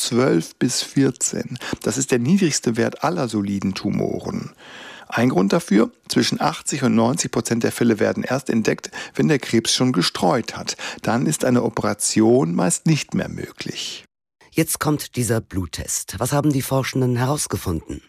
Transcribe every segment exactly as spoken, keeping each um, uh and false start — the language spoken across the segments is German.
zwölf bis vierzehn. Das ist der niedrigste Wert aller soliden Tumoren. Ein Grund dafür: zwischen achtzig und neunzig Prozent der Fälle werden erst entdeckt, wenn der Krebs schon gestreut hat. Dann ist eine Operation meist nicht mehr möglich. Jetzt kommt dieser Bluttest. Was haben die Forschenden herausgefunden?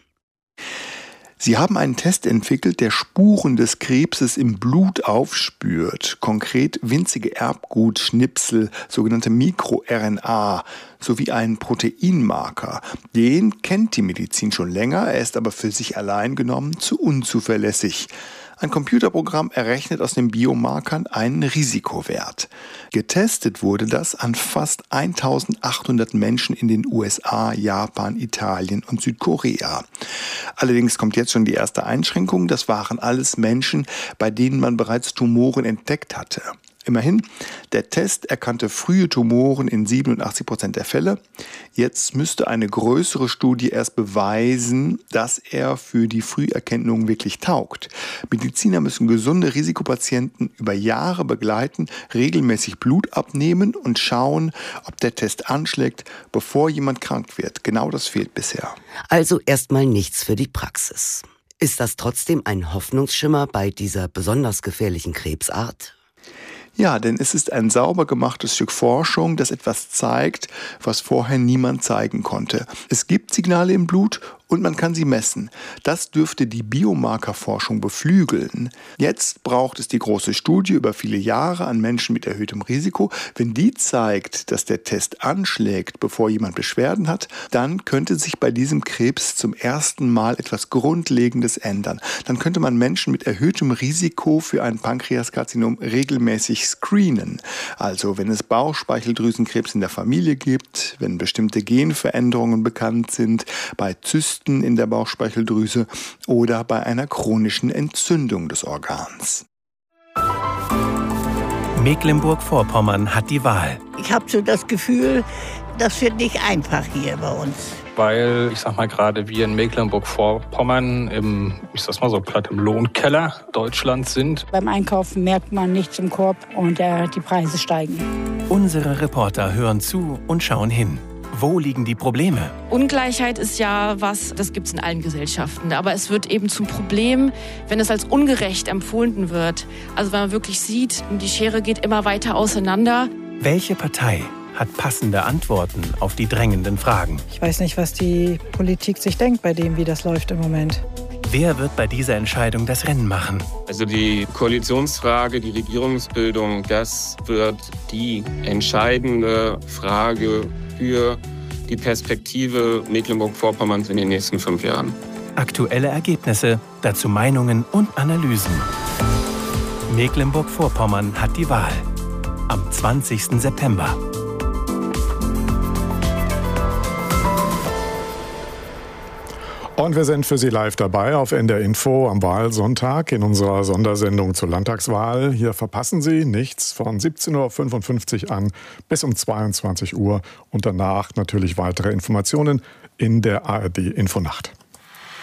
Sie haben einen Test entwickelt, der Spuren des Krebses im Blut aufspürt, konkret winzige Erbgutschnipsel, sogenannte Mikro-R N A, sowie einen Proteinmarker. Den kennt die Medizin schon länger, er ist aber für sich allein genommen zu unzuverlässig. Ein Computerprogramm errechnet aus den Biomarkern einen Risikowert. Getestet wurde das an fast eintausendachthundert Menschen in den U S A, Japan, Italien und Südkorea. Allerdings kommt jetzt schon die erste Einschränkung. Das waren alles Menschen, bei denen man bereits Tumoren entdeckt hatte. Immerhin, der Test erkannte frühe Tumoren in siebenundachtzig Prozent der Fälle. Jetzt müsste eine größere Studie erst beweisen, dass er für die Früherkennung wirklich taugt. Mediziner müssen gesunde Risikopatienten über Jahre begleiten, regelmäßig Blut abnehmen und schauen, ob der Test anschlägt, bevor jemand krank wird. Genau das fehlt bisher. Also erstmal nichts für die Praxis. Ist das trotzdem ein Hoffnungsschimmer bei dieser besonders gefährlichen Krebsart? Ja, denn es ist ein sauber gemachtes Stück Forschung, das etwas zeigt, was vorher niemand zeigen konnte. Es gibt Signale im Blut und man kann sie messen. Das dürfte die Biomarkerforschung beflügeln. Jetzt braucht es die große Studie über viele Jahre an Menschen mit erhöhtem Risiko. Wenn die zeigt, dass der Test anschlägt, bevor jemand Beschwerden hat, dann könnte sich bei diesem Krebs zum ersten Mal etwas Grundlegendes ändern. Dann könnte man Menschen mit erhöhtem Risiko für ein Pankreaskarzinom regelmäßig screenen. Also wenn es Bauchspeicheldrüsenkrebs in der Familie gibt, wenn bestimmte Genveränderungen bekannt sind, bei Zysten in der Bauchspeicheldrüse oder bei einer chronischen Entzündung des Organs. Mecklenburg-Vorpommern hat die Wahl. Ich habe so das Gefühl, das wird nicht einfach hier bei uns. Weil, ich sag mal, gerade wir in Mecklenburg-Vorpommern im, ich sag's mal so platt, im Lohnkeller Deutschlands sind. Beim Einkaufen merkt man nichts im Korb und äh, die Preise steigen. Unsere Reporter hören zu und schauen hin. Wo liegen die Probleme? Ungleichheit ist ja was, das gibt es in allen Gesellschaften. Aber es wird eben zum Problem, wenn es als ungerecht empfunden wird. Also wenn man wirklich sieht, die Schere geht immer weiter auseinander. Welche Partei hat passende Antworten auf die drängenden Fragen? Ich weiß nicht, was die Politik sich denkt bei dem, wie das läuft im Moment. Wer wird bei dieser Entscheidung das Rennen machen? Also die Koalitionsfrage, die Regierungsbildung, das wird die entscheidende Frage für die Perspektive Mecklenburg-Vorpommerns in den nächsten fünf Jahren. Aktuelle Ergebnisse, dazu Meinungen und Analysen. Mecklenburg-Vorpommern hat die Wahl. Am zwanzigsten September. Und wir sind für Sie live dabei auf N D R Info am Wahlsonntag in unserer Sondersendung zur Landtagswahl. Hier verpassen Sie nichts von siebzehn Uhr fünfundfünfzig an bis um zweiundzwanzig Uhr und danach natürlich weitere Informationen in der A R D Infonacht.